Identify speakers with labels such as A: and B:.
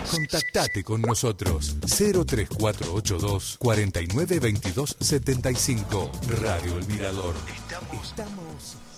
A: Contactate con nosotros 03482 49 22 75. Radio El Mirador. Estamos